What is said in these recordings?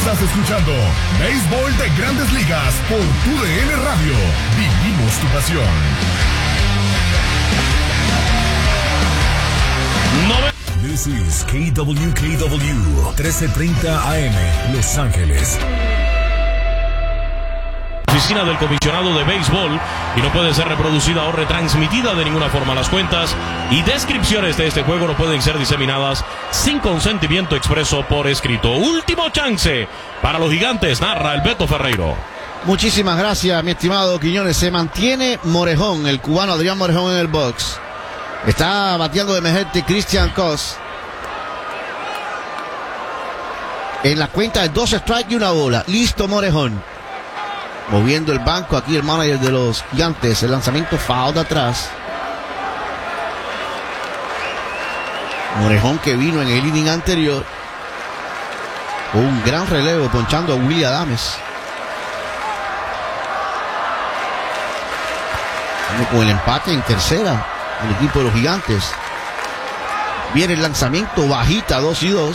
Estás escuchando Béisbol de Grandes Ligas por TUDN Radio. Vivimos tu pasión. This is KWKW 1330 AM, Los Ángeles. Oficina del comisionado de béisbol y no puede ser reproducida o retransmitida de ninguna forma. Las cuentas y descripciones de este juego no pueden ser diseminadas sin consentimiento expreso por escrito. Último chance para los Gigantes, narra el Beto Ferreiro. Muchísimas gracias, mi estimado Quiñones. Se mantiene Morejón, el cubano Adrián Morejón en el box. Está bateando de emergente Christian Cos. En la cuenta de 2 strikes y 1 bola. Listo Morejón. Moviendo el banco aquí el manager de los Gigantes. El lanzamiento foul de atrás. Morejón, que vino en el inning anterior con un gran relevo ponchando a Willy Adames. Con el empate en tercera el equipo de los Gigantes. Viene el lanzamiento bajita, 2-2.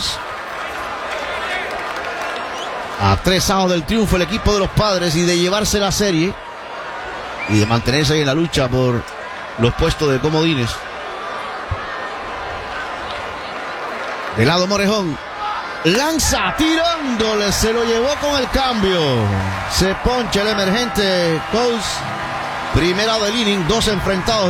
A 3 outs del triunfo el equipo de los Padres y de llevarse la serie y de mantenerse ahí en la lucha por los puestos de comodines. De lado Morejón, lanza tirándole, se lo llevó con el cambio. Se poncha el emergente Coles. Primera del inning, 2 enfrentados.